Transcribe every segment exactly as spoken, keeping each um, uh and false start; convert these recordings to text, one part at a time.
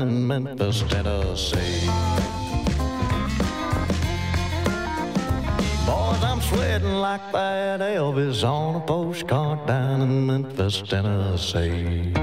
in Memphis, Tennessee. Boys, I'm sweating like that Elvis on a postcard down in Memphis, Tennessee.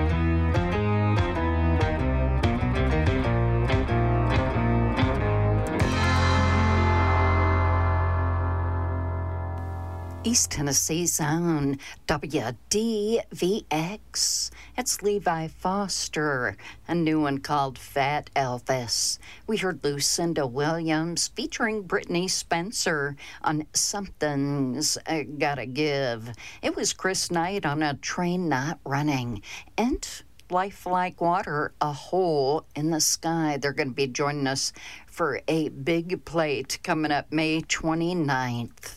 East Tennessee's own W D V X. It's Levi Foster, a new one called Fat Elvis. We heard Lucinda Williams featuring Brittany Spencer on Something's uh, Gotta Give. It was Chris Knight on A Train Not Running. And Life Like Water, A Hole in the Sky. They're going to be joining us for a big plate coming up May twenty-ninth.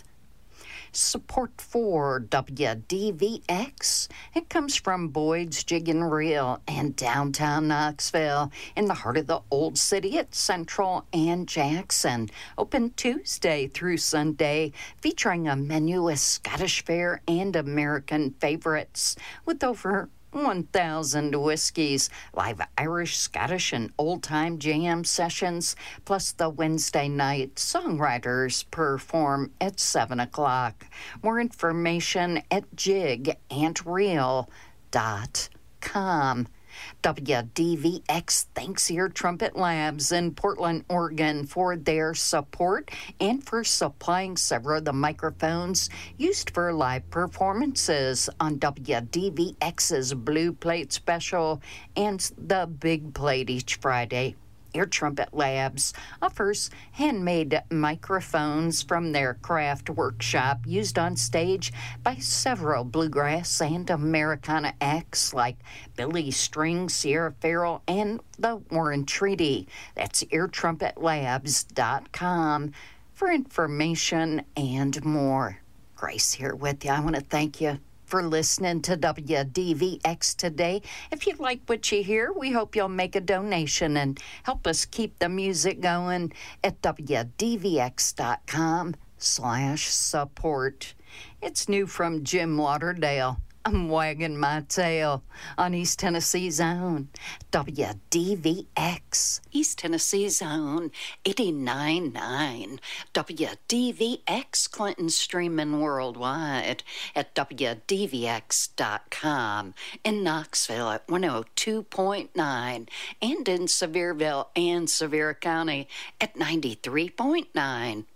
Support for W D V X. It comes from Boyd's Jig and Reel in downtown Knoxville, in the heart of the Old City at Central and Jackson. Open Tuesday through Sunday, featuring a menu of Scottish fare and American favorites with over one thousand whiskeys, live Irish, Scottish, and old-time jam sessions, plus the Wednesday night songwriters perform at seven o'clock. More information at jig and reel dot com. W D V X thanks Ear Trumpet Labs in Portland, Oregon for their support and for supplying several of the microphones used for live performances on W D V X's Blue Plate Special and the Big Plate each Friday. Ear Trumpet Labs offers handmade microphones from their craft workshop used on stage by several bluegrass and Americana acts like Billy String, Sierra Farrell, and the Warren Treaty. That's ear trumpet labs dot com for information and more. Grace here with you. I want to thank you for listening to W D V X today. If you like what you hear, we hope you'll make a donation and help us keep the music going at W D V X dot com slash support. It's new from Jim Lauderdale. I'm wagging my tail on East Tennessee's own W D V X. East Tennessee's own eighty-nine point nine. W D V X Clinton streaming worldwide at W D V X dot com. In Knoxville at one oh two point nine. And in Sevierville and Sevier County at ninety-three point nine.